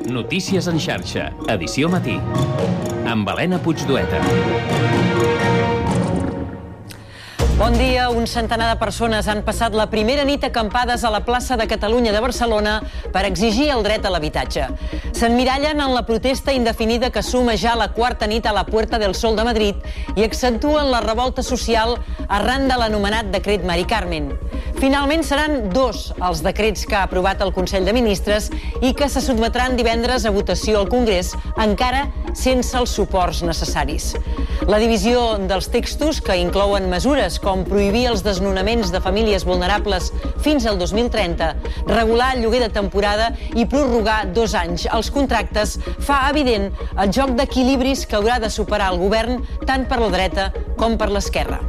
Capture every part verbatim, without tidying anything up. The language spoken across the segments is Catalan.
Notícies en xarxa, edició matí, amb Helena Puigdueta. Bon dia. Un centenar de persones han passat la primera nit acampades a la plaça de Catalunya de Barcelona per exigir el dret a l'habitatge. S'emmirallen en la protesta indefinida que suma ja la quarta nit a la Puerta del Sol de Madrid i accentuen la revolta social arran de l'anomenat decret Mari Carmen. Finalment seran dos els decrets que ha aprovat el Consell de Ministres i que se sotmetran divendres a votació al Congrés, encara sense els suports necessaris. La divisió dels textos, que inclouen mesures com prohibir els desnonaments de famílies vulnerables fins al dos mil trenta, regular el lloguer de temporada i prorrogar dos anys els contractes, fa evident el joc d'equilibris que haurà de superar el govern tant per la dreta com per l'esquerra.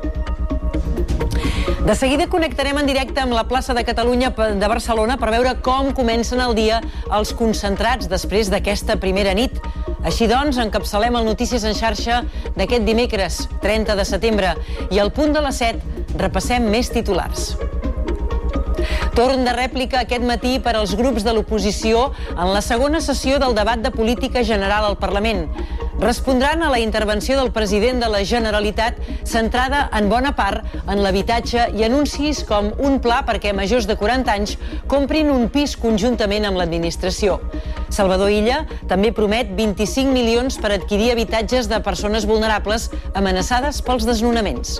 De seguida connectarem en directe amb la plaça de Catalunya de Barcelona per veure com comencen el dia els concentrats després d'aquesta primera nit. Així doncs, encapçalem el Notícies en xarxa d'aquest dimecres, trenta de setembre, i al punt de les set repassem més titulars. Torn de rèplica aquest matí per als grups de l'oposició en la segona sessió del debat de política general al Parlament. Respondran a la intervenció del president de la Generalitat centrada en bona part en l'habitatge i anuncis com un pla perquè majors de quaranta anys comprin un pis conjuntament amb l'administració. Salvador Illa també promet vint-i-cinc milions per adquirir habitatges de persones vulnerables amenaçades pels desnonaments.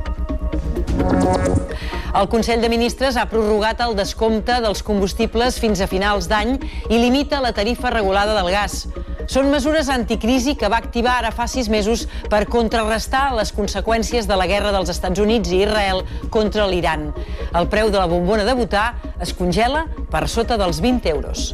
El Consell de Ministres ha prorrogat el descompte dels combustibles fins a finals d'any i limita la tarifa regulada del gas. Són mesures anticrisi que va activar ara fa sis mesos per contrarrestar les conseqüències de la guerra dels Estats Units i Israel contra l'Iran. El preu de la bombona de butà es congela per sota dels vint euros.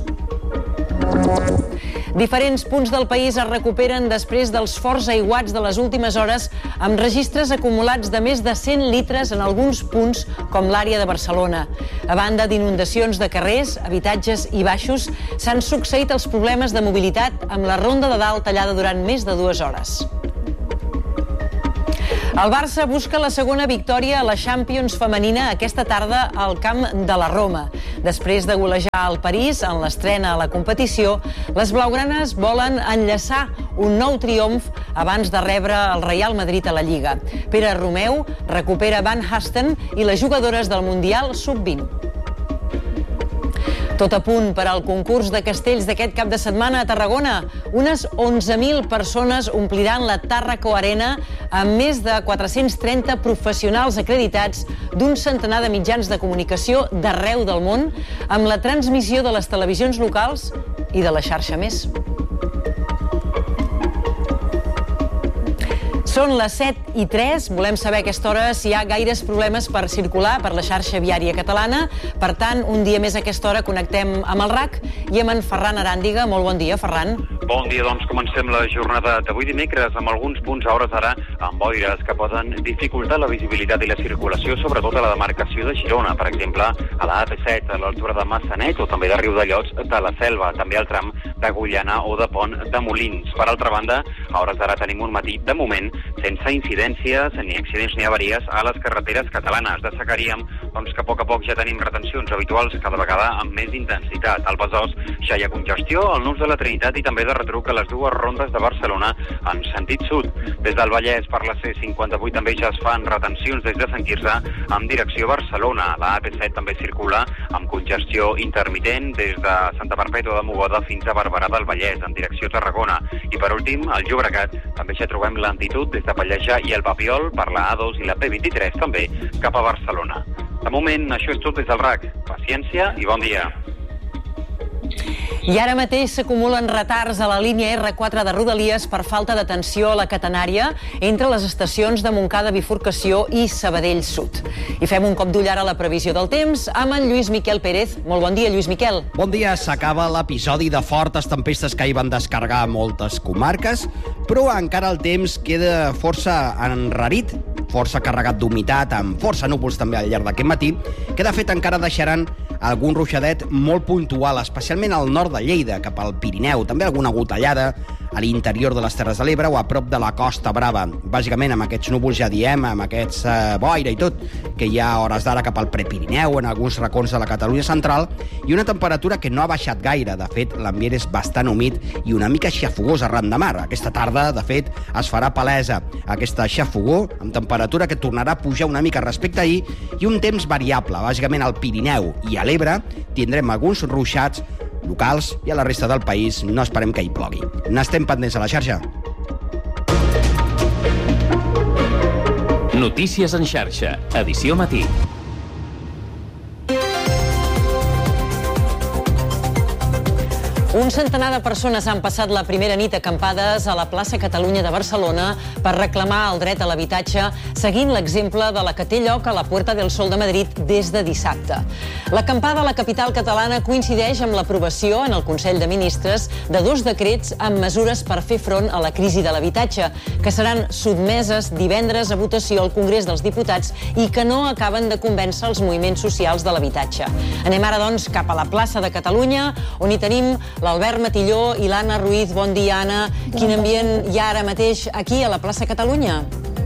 Diferents punts del país es recuperen després dels forts aiguats de les últimes hores, amb registres acumulats de més de cent litres en alguns punts, com l'àrea de Barcelona. A banda d'inundacions de carrers, habitatges i baixos, s'han succeït els problemes de mobilitat amb la Ronda de Dalt tallada durant més de dues hores. El Barça busca la segona victòria a la Champions femenina aquesta tarda al camp de la Roma. Després de golejar el París en l'estrena a la competició, les blaugranes volen enllaçar un nou triomf abans de rebre el Real Madrid a la Lliga. Pere Romeu recupera Van Hasten i les jugadores del Mundial sub vint. Tot a punt per al concurs de castells d'aquest cap de setmana a Tarragona. Unes onze mil persones ompliran la Tàrraco Arena amb més de quatre-cents trenta professionals acreditats d'un centenar de mitjans de comunicació d'arreu del món, amb la transmissió de les televisions locals i de la xarxa Més. Són les set i tres. Volem saber a aquesta hora si hi ha gaires problemes per circular per la xarxa viària catalana. Per tant, un dia més a aquesta hora connectem amb el R A C i amb en Ferran Aràndiga. Molt bon dia, Ferran. Bon dia, doncs comencem la jornada d'avui dimecres amb alguns punts a hores d'ara amb boires que poden dificultar la visibilitat i la circulació, sobretot a la demarcació de Girona, per exemple, a la A P set, a l'altura de Massanet o també de Riudellots de la Selva, també al tram d'Agullana o de Pont de Molins. Per altra banda, a hores d'ara tenim un matí, de moment, sense incidències, ni accidents ni avaries a les carreteres catalanes. Destacaríem doncs, que a poc a poc ja tenim retencions habituals cada vegada amb més intensitat. Al Besòs ja hi ha congestió, al Nus de la Trinitat i també de retruc a les dues rondes de Barcelona en sentit sud. Des del Vallès per la C cinquanta-vuit també ja es fan retencions des de Sant Quirze en direcció Barcelona. La A P set també circula amb congestió intermitent des de Santa Perpètua de Mogoda fins a Barberà del Vallès en direcció Tarragona. I per últim, al Llobregat també ja trobem lentitud des de Pallejà i el Papiol per la A dos i la P vint-i-tres també cap a Barcelona. De moment, això és tot des del R A C. Paciència i bon dia. I ara mateix s'acumulen retards a la línia R quatre de Rodalies per falta d'atenció a la catenària entre les estacions de Montcada Bifurcació i Sabadell Sud. I fem un cop d'ull ara a la previsió del temps amb en Lluís Miquel Pérez. Molt bon dia, Lluís Miquel. Bon dia. S'acaba l'episodi de fortes tempestes que hi van descarregar a moltes comarques, però encara el temps queda força enrarit, força carregat d'humitat, amb força núvols també al llarg d'aquest matí, que de fet encara deixaran algun ruixadet molt puntual, especialment al nord de Lleida, cap al Pirineu, també alguna gotellada a l'interior de les Terres de l'Ebre o a prop de la Costa Brava. Bàsicament amb aquests núvols, ja diem, amb aquests eh, boira i tot, que hi ha a hores d'ara cap al Prepirineu, en alguns racons de la Catalunya central, i una temperatura que no ha baixat gaire. De fet, l'ambient és bastant humit i una mica xafogós arran de mar. Aquesta tarda, de fet, es farà palesa aquesta xafogó, amb temperatura que tornarà a pujar una mica respecte a ahir, i un temps variable. Bàsicament al Pirineu i a l'Ebre tindrem alguns ruixats locals i a la resta del país no esperem que hi plogui. N'estem pendents a la xarxa. Notícies en xarxa, edició matí. Un centenar de persones han passat la primera nit acampades a la plaça Catalunya de Barcelona per reclamar el dret a l'habitatge, seguint l'exemple de la que té lloc a la Puerta del Sol de Madrid des de dissabte. L'acampada a la capital catalana coincideix amb l'aprovació en el Consell de Ministres de dos decrets amb mesures per fer front a la crisi de l'habitatge, que seran sotmeses divendres a votació al Congrés dels Diputats i que no acaben de convèncer els moviments socials de l'habitatge. Anem ara, doncs, cap a la plaça de Catalunya, on hi tenim l'Albert Matilló i l'Anna Ruiz. Bon dia, Anna. Quin ambient hi ha ara mateix aquí a la plaça Catalunya?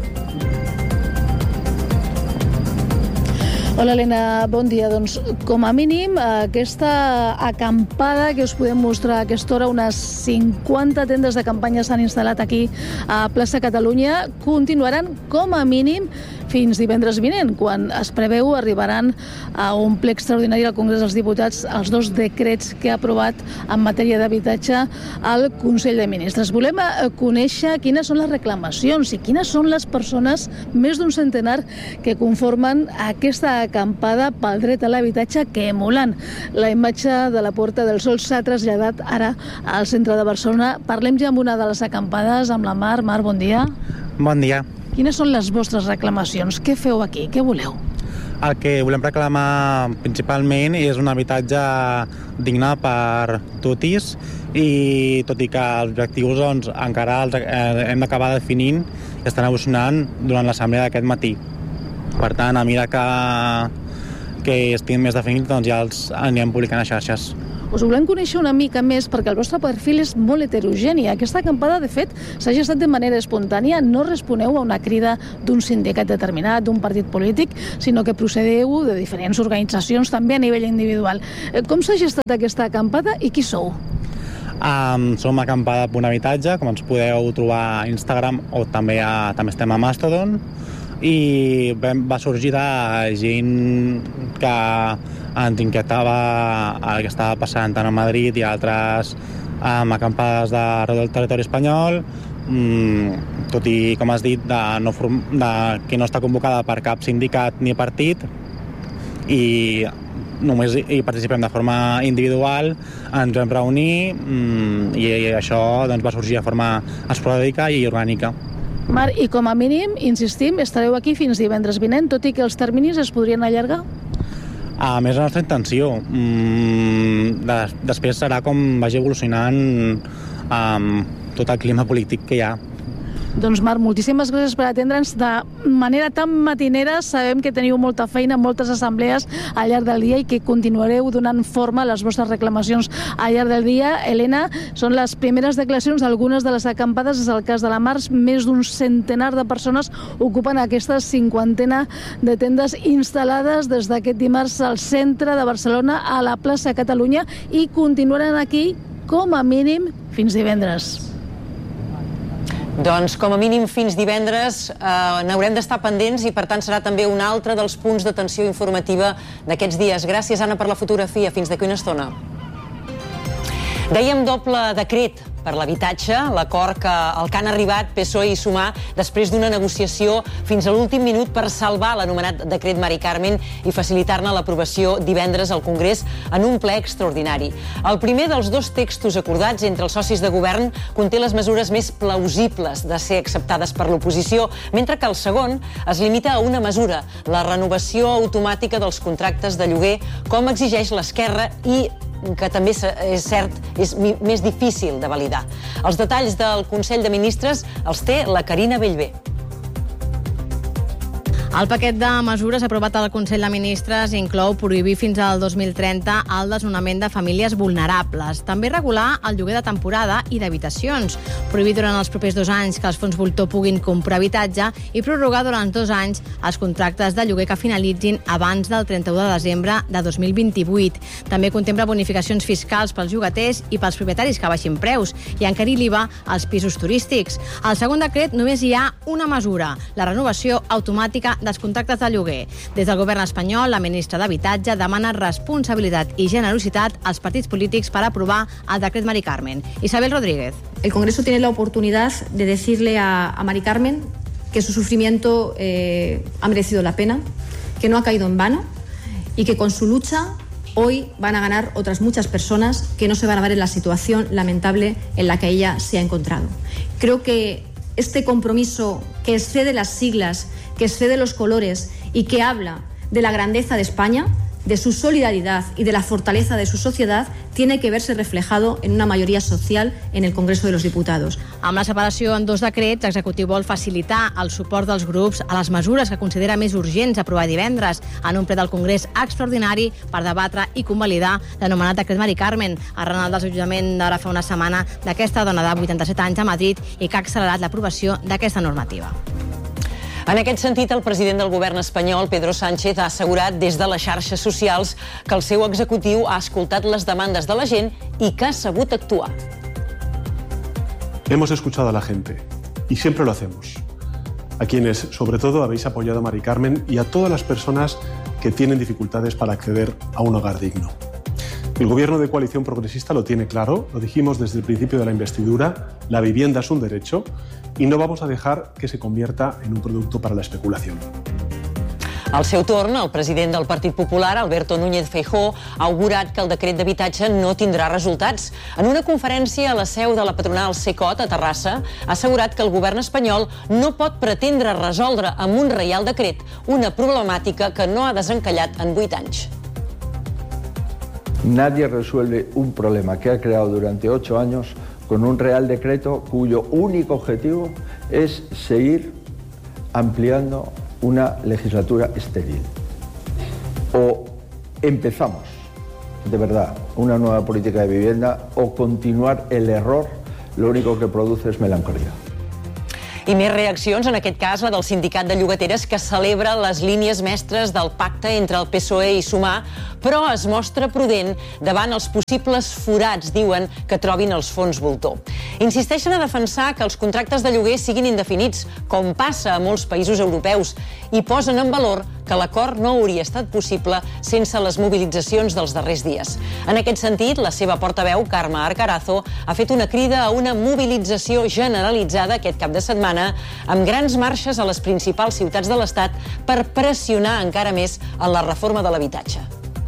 Hola, Helena, bon dia. Doncs, com a mínim, aquesta acampada que us podem mostrar a aquesta hora, unes cinquanta tendes de campanya s'han instal·lat aquí a plaça Catalunya, continuaran com a mínim fins divendres vinent, quan es preveu arribaran a un ple extraordinari al Congrés dels Diputats els dos decrets que ha aprovat en matèria d'habitatge al Consell de Ministres. Volem conèixer quines són les reclamacions i quines són les persones, més d'un centenar, que conformen aquesta acampada pel dret a l'habitatge, que, emulant la imatge de la Puerta del Sol, s'ha traslladat ara al centre de Barcelona. Parlem ja amb una de les acampades, amb la Mar. Mar, bon dia. Bon dia. Quines són les vostres reclamacions? Què feu aquí? Què voleu? El que volem reclamar principalment és un habitatge digne per totis, i tot i que els objectius doncs, encara els hem d'acabar definint i estan evolucionant durant l'assemblea d'aquest matí. Per tant, a mesura que, que estiguin més definits, doncs ja els anirem publicant a xarxes. Us volem conèixer una mica més perquè el vostre perfil és molt heterogeni. Aquesta acampada, de fet, s'ha gestat de manera espontània. No responeu a una crida d'un sindicat determinat, d'un partit polític, sinó que procedeu de diferents organitzacions, també a nivell individual. Com s'ha gestat aquesta acampada i qui sou? Um, som Acampada Punt Habitatge, com ens podeu trobar a Instagram, o també, a, també estem a Mastodon, i va sorgir de gent que ens inquietava el que estava passant tant a Madrid i altres um, acampades d'arreu del territori espanyol, um, tot i, com has dit, de no form, de, que no està convocada per cap sindicat ni partit, i només hi participem de forma individual. Ens vam reunir um, i, i això doncs, va sorgir de forma esporàdica i orgànica. Mar, i com a mínim, insistim, estareu aquí fins divendres vinent, tot i que els terminis es podrien allargar? A més, la nostra intenció. Mm, des, després serà com vagi evolucionant um, tot el clima polític que hi ha. Doncs, Marc, moltíssimes gràcies per atendre'ns de manera tan matinera. Sabem que teniu molta feina, moltes assemblees al llarg del dia i que continuareu donant forma a les vostres reclamacions al llarg del dia. Helena, són les primeres declaracions d'algunes de les acampades. És el cas de la Mar. Més d'un centenar de persones ocupen aquesta cinquantena de tendes instal·lades des d'aquest dimarts al centre de Barcelona, a la plaça Catalunya, i continuaran aquí com a mínim fins divendres. Doncs com a mínim fins divendres eh, n'haurem d'estar pendents i per tant serà també un altre dels punts d'atenció informativa d'aquests dies. Gràcies, Anna, per la fotografia. Fins d'aquí una estona. Dèiem doble decret per l'habitatge, l'acord que, al que han arribat P S O E i Sumar després d'una negociació fins a l'últim minut per salvar l'anomenat decret Mari Carmen i facilitar-ne l'aprovació divendres al Congrés en un ple extraordinari. El primer dels dos textos acordats entre els socis de govern conté les mesures més plausibles de ser acceptades per l'oposició, mentre que el segon es limita a una mesura, la renovació automàtica dels contractes de lloguer, com exigeix l'Esquerra i que també és cert, és més difícil de validar. Els detalls del Consell de Ministres els té la Carina Bellver. El paquet de mesures aprovat al Consell de Ministres inclou prohibir fins al dos mil trenta el desnonament de famílies vulnerables. També regular el lloguer de temporada i d'habitacions. Prohibir durant els propers dos anys que els fons voltor puguin comprar habitatge i prorrogar durant dos anys els contractes de lloguer que finalitzin abans del trenta-u de desembre de dos mil vint-i-vuit. També contempla bonificacions fiscals pels llogaters i pels propietaris que baixin preus i encarir l'I V A als pisos turístics. Al segon decret només hi ha una mesura, la renovació automàtica dels contractes de lloguer. Des del govern espanyol, la ministra d'Habitatge demana responsabilitat i generositat als partits polítics per aprovar el decret Mari Carmen. Isabel Rodríguez. El Congreso tiene la oportunidad de decirle a, a Mari Carmen que su sufrimiento eh, ha merecido la pena, que no ha caído en vano y que con su lucha hoy van a ganar otras muchas personas que no se van a ver en la situación lamentable en la que ella se ha encontrado. Creo que este compromiso que excede las siglas, que excede los colores y que habla de la grandeza de España, de su solidaridad y de la fortaleza de su sociedad, tiene que verse reflejado en una mayoría social en el Congreso de los Diputados. Amb la separació en dos decrets, l'executiu vol facilitar el suport dels grups a les mesures que considera més urgents aprovar divendres en un ple del Congrés extraordinari per debatre i convalidar l'anomenat decret Mari Carmen, arran del desallotjament d'ara fa una setmana d'aquesta dona de vuitanta-set anys a Madrid i que ha accelerat l'aprovació d'aquesta normativa. En aquest sentit, el president del govern espanyol, Pedro Sánchez, ha assegurat des de les xarxes socials que el seu executiu ha escoltat les demandes de la gent i que ha sabut actuar. Hemos escuchado a la gente y siempre lo hacemos. A quienes, sobre todo, habéis apoyado a Mari Carmen y a todas las personas que tienen dificultades para acceder a un hogar digno. El gobierno de coalición progresista lo tiene claro, lo dijimos desde el principio de la investidura, la vivienda es un derecho y no vamos a dejar que se convierta en un producto para la especulación. Al seu torn, el president del Partit Popular, Alberto Núñez Feijóo, ha augurat que el decret d'habitatge no tindrà resultats. En una conferència a la seu de la patronal Cecot, a Terrassa, ha assegurat que el govern espanyol no pot pretendre resoldre amb un reial decret una problemàtica que no ha desencallat en vuit anys. Nadie resuelve un problema que ha creado durante ocho años con un real decreto cuyo único objetivo es seguir ampliando una legislatura estéril. O empezamos, de verdad, una nueva política de vivienda o continuar el error, lo único que produce es melancolía. I més reaccions, en aquest cas la del Sindicat de Llogateres, que celebra les línies mestres del pacte entre el P S O E i Sumar, però es mostra prudent davant els possibles forats, diuen, que trobin els fons voltor. Insisteixen a defensar que els contractes de lloguer siguin indefinits, com passa a molts països europeus, i posen en valor que l'acord no hauria estat possible sense les mobilitzacions dels darrers dies. En aquest sentit, la seva portaveu, Carme Arcarazo, ha fet una crida a una mobilització generalitzada aquest cap de setmana amb grans marxes a les principals ciutats de l'Estat per pressionar encara més en la reforma de l'habitatge.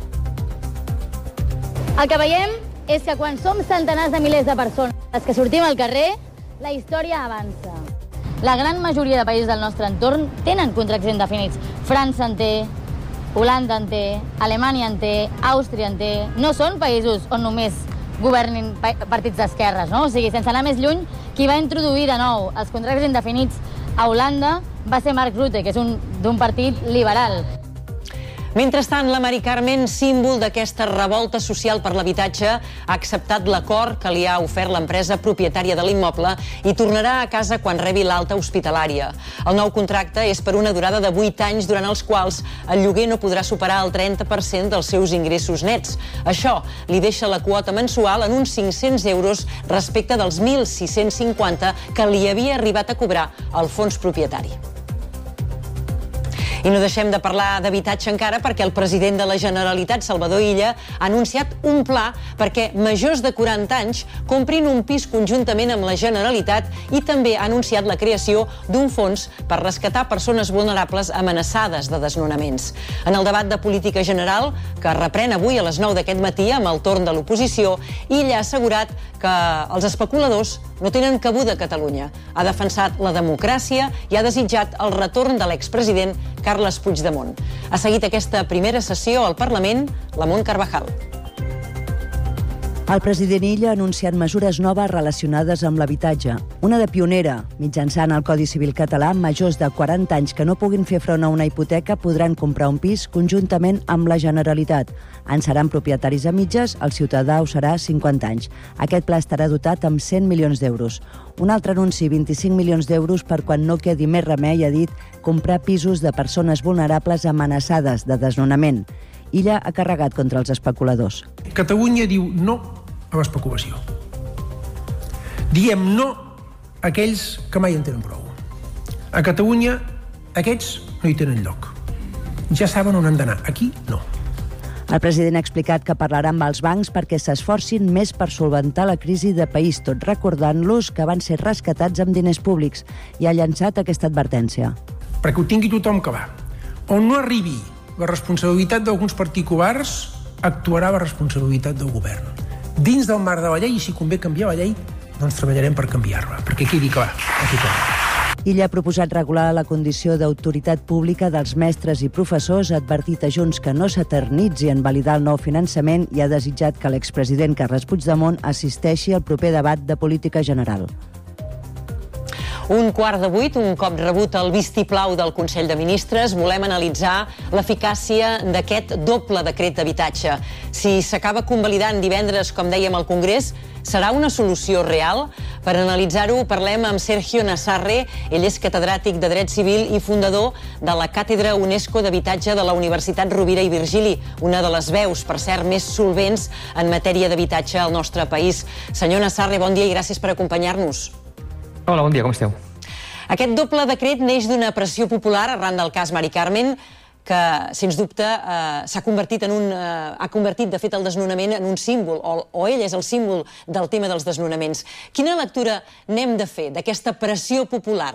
El que veiem és que quan som centenars de milers de persones que sortim al carrer, la història avança. La gran majoria de països del nostre entorn tenen contractes indefinits. França en té, Holanda en té, Alemanya en té, Àustria en té. No són països on només governin partits d'esquerres, no? O sigui, sense anar més lluny, qui va introduir de nou els contractes indefinits a Holanda va ser Mark Rutte, que és d'un partit liberal. Mentrestant, la Mari Carmen, símbol d'aquesta revolta social per l'habitatge, ha acceptat l'acord que li ha ofert l'empresa propietària de l'immoble i tornarà a casa quan rebi l'alta hospitalària. El nou contracte és per una durada de vuit anys, durant els quals el lloguer no podrà superar el trenta per cent dels seus ingressos nets. Això li deixa la quota mensual en uns cinc-cents euros respecte dels mil sis-cents cinquanta que li havia arribat a cobrar el fons propietari. I no deixem de parlar d'habitatge encara perquè el president de la Generalitat, Salvador Illa, ha anunciat un pla perquè majors de quaranta anys comprin un pis conjuntament amb la Generalitat i també ha anunciat la creació d'un fons per rescatar persones vulnerables amenaçades de desnonaments. En el debat de política general, que reprèn avui a les nou d'aquest matí amb el torn de l'oposició, Illa ha assegurat que els especuladors no tenen cabuda a Catalunya. Ha defensat la democràcia i ha desitjat el retorn de l'expresident Carles Puigdemont. Ha seguit aquesta primera sessió al Parlament, la Mont Carvajal. El president Illa ha anunciat mesures noves relacionades amb l'habitatge. Una de pionera. Mitjançant el Codi Civil català, majors de quaranta anys que no puguin fer front a una hipoteca podran comprar un pis conjuntament amb la Generalitat. En seran propietaris a mitges, el ciutadà ho serà cinquanta anys. Aquest pla estarà dotat amb cent milions d'euros. Un altre anunci, vint-i-cinc milions d'euros per quan no quedi més remei, ha dit, comprar pisos de persones vulnerables amenaçades de desnonament. Illa ha carregat contra els especuladors. Catalunya diu no a l'especulació. Diem no a aquells que mai en tenen prou. A Catalunya aquests no hi tenen lloc. Ja saben on han d'anar. Aquí no. El president ha explicat que parlarà amb els bancs perquè s'esforcin més per solventar la crisi de país, tot recordant-los que van ser rescatats amb diners públics, i ha llançat aquesta advertència. Perquè ho tingui tothom que va. On no arribi la responsabilitat d'alguns particulars, actuarà la responsabilitat del govern. Dins del marc de la llei, i si convé canviar la llei, doncs treballarem per canviar-la, perquè quedi clar a tothom. Illa ha proposat regular la condició d'autoritat pública dels mestres i professors, ha advertit a Junts que no s'eternitzi en validar el nou finançament i ha desitjat que l'expresident Carles Puigdemont assisteixi al proper debat de política general. Un quart de vuit, un cop rebut el vistiplau del Consell de Ministres, volem analitzar l'eficàcia d'aquest doble decret d'habitatge. Si s'acaba convalidant divendres, com dèiem al Congrés, serà una solució real? Per analitzar-ho, parlem amb Sergio Nassarre. Ell és catedràtic de Dret Civil i fundador de la Càtedra UNESCO d'Habitatge de la Universitat Rovira i Virgili, una de les veus, per cert, més solvents en matèria d'habitatge al nostre país. Senyor Nassarre, bon dia i gràcies per acompanyar-nos. Hola, bon dia, com esteu? Aquest doble decret neix d'una pressió popular arran del cas Mari Carmen, que, sens dubte, eh, s'ha convertit en un... Eh, ha convertit, de fet, el desnonament en un símbol, o, o ell és el símbol del tema dels desnonaments. Quina lectura n'hem de fer d'aquesta pressió popular?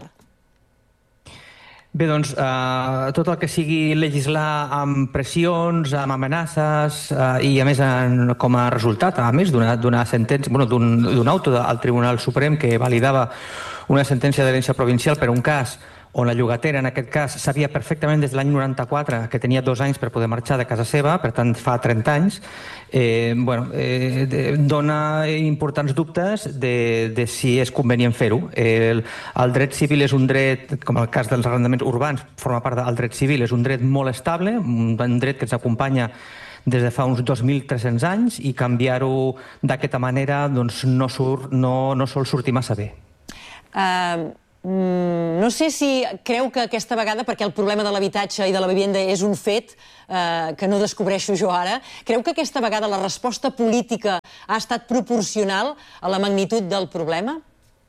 Bé, doncs, eh, tot el que sigui legislar amb pressions, amb amenaces eh, i, a més, en, com a resultat, a més, d'una sentència, bueno, d'un auto al Tribunal Suprem que validava una sentència d'herència provincial per un cas on la llogatera, en aquest cas, sabia perfectament des de l'any noranta-quatre que tenia dos anys per poder marxar de casa seva, per tant, fa trenta anys, eh, bueno, eh, dona importants dubtes de, de si és convenient fer-ho. El, el dret civil és un dret, com el cas dels arrendaments urbans, forma part del dret civil, és un dret molt estable, un dret que ens acompanya des de fa uns dos mil tres-cents anys, i canviar-ho d'aquesta manera doncs, no, surt, no, no sol sortir massa bé. Uh... No sé si creu que aquesta vegada, perquè el problema de l'habitatge i de la vivenda és un fet eh, que no descobreixo jo ara, creu que aquesta vegada la resposta política ha estat proporcional a la magnitud del problema?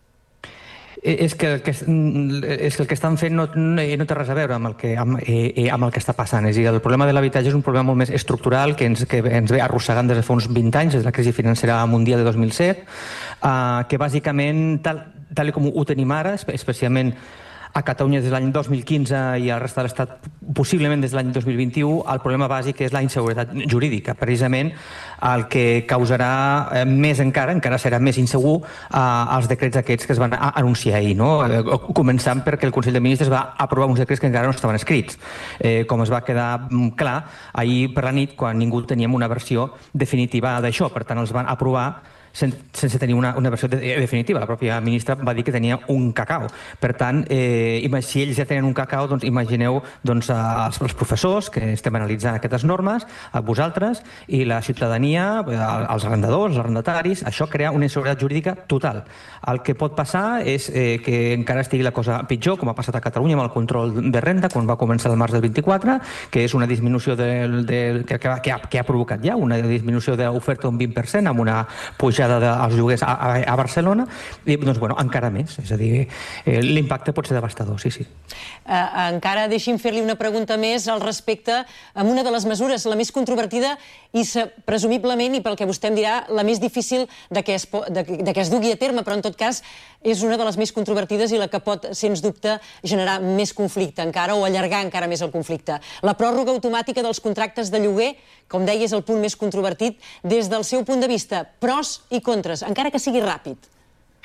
És que, el que, és que el que estan fent no, no, no té res a veure amb el que, amb, eh, amb el que està passant. És a dir, el problema de l'habitatge és un problema molt més estructural que ens, que ens ve arrossegant des de fa uns vint anys, des de la crisi financera mundial de dos mil set, eh, que bàsicament, tal, tal com ho tenim ara, especialment a Catalunya des de l'any dos mil quinze i al resta de l'Estat possiblement des de l'any dos mil vint-i-u, el problema bàsic és la inseguretat jurídica. Precisament el que causarà més encara, encara serà més insegur, els decrets aquests que es van anunciar ahir, no? Començant perquè el Consell de Ministres va aprovar uns decrets que encara no estaven escrits. Eh, com es va quedar clar ahir per la nit, quan ningú teníem una versió definitiva d'això. Per tant, els van aprovar sense tenir una, una versió de, definitiva. La pròpia ministra va dir que tenia un cacau. Per tant, eh, si ells ja tenen un cacau, doncs imagineu doncs, els, els professors que estem analitzant aquestes normes, a vosaltres i la ciutadania, els arrendadors, els arrendataris. Això crea una inseguretat jurídica total. El que pot passar és eh, que encara estigui la cosa pitjor, com ha passat a Catalunya amb el control de renda, quan va començar el març del vint-i-quatre, que és una disminució del, del, que, que, ha, que ha provocat ja una disminució de l'oferta d'un vint per cent amb una pujada dels lloguers a, a, a Barcelona, i doncs, bueno, encara més. És a dir, eh, l'impacte pot ser devastador, sí, sí. Uh, encara deixi'm fer-li una pregunta més al respecte, amb una de les mesures, la més controvertida i presumiblement, i pel que vostè em dirà, la més difícil de que, es, de, de que es dugui a terme, però en tot cas és una de les més controvertides i la que pot, sens dubte, generar més conflicte encara o allargar encara més el conflicte. La pròrroga automàtica dels contractes de lloguer, com deia, és el punt més controvertit des del seu punt de vista. Pros i contres, encara que sigui ràpid.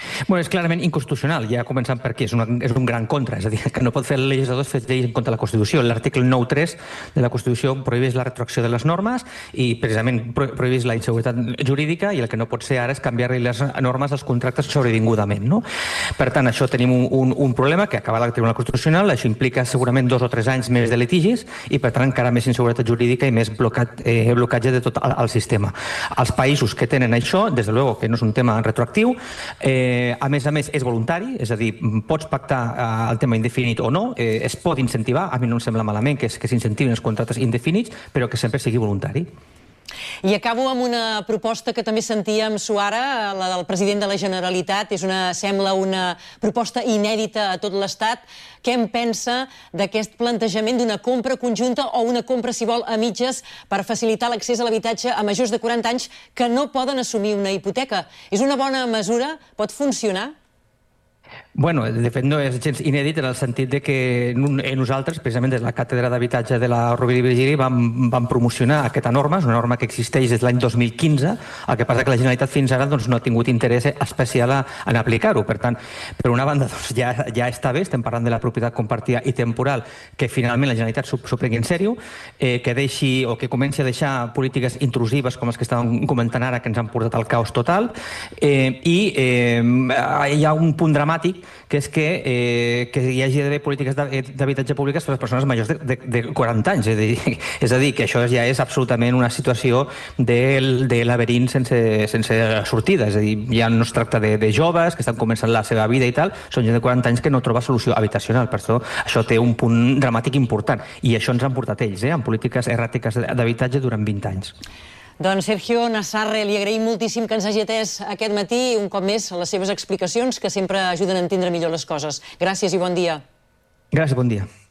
Bueno, és clarament inconstitucional, ja començant per aquí, és, una, és un gran contra, és a dir, que no pot fer el legislador fer lleis en contra de la Constitució. L'article nou punt tres de la Constitució prohibeix la retroacció de les normes i precisament prohibeix la inseguretat jurídica, i el que no pot ser ara és canviar-li les normes als contractes sobrevingudament, no? Per tant, això tenim un, un, un problema que acaba el Tribunal Constitucional, això implica segurament dos o tres anys més de litigis i, per tant, encara més inseguretat jurídica i més blocat, eh, blocatge de tot el, el sistema. Els països que tenen això, des de luego que no és un tema retroactiu, eh, a més a més és voluntari, és a dir, pots pactar el tema indefinit o no, es pot incentivar, a mi no em sembla malament que s'incentiven els contractes indefinits, però que sempre sigui voluntari. I acabo amb una proposta que també sentíem suara, la del president de la Generalitat. És una, sembla una proposta inèdita a tot l'Estat. Què en pensa d'aquest plantejament d'una compra conjunta o una compra, si vol, a mitges per facilitar l'accés a l'habitatge a majors de quaranta anys que no poden assumir una hipoteca? És una bona mesura? Pot funcionar? Bueno, de fet no és gens inèdit en el sentit de que nosaltres, precisament des de la Càtedra d'Habitatge de la Rovira i Virgili, vam, vam promocionar aquesta norma, és una norma que existeix des de l'any dos mil quinze, el que passa que la Generalitat fins ara doncs, no ha tingut interès especial en aplicar-ho. Per tant, per una banda, doncs, ja, ja està bé, estem parlant de la propietat compartida i temporal, que finalment la Generalitat s'ho prengui en sèrio, eh, que deixi o que comenci a deixar polítiques intrusives com les que estàvem comentant ara, que ens han portat al caos total, eh, i eh, hi ha un punt dramàtic, que és que, eh, que hi hagi d'haver polítiques d'habitatge públiques per a les persones majors de, de, de quaranta anys. És a, dir, és a dir, que això ja és absolutament una situació de, de laberint sense, sense sortida. És a dir, ja no es tracta de, de joves que estan començant la seva vida i tal, són gent de quaranta anys que no troba solució habitacional. Per això això té un punt dramàtic important. I això ens han portat ells, eh, amb polítiques erràtiques d'habitatge durant vint anys. Doncs Sergio Nassarre, li agraïm moltíssim que ens hagi atès aquest matí i un cop més les seves explicacions, que sempre ajuden a entendre millor les coses. Gràcies i bon dia. Gràcies, bon dia.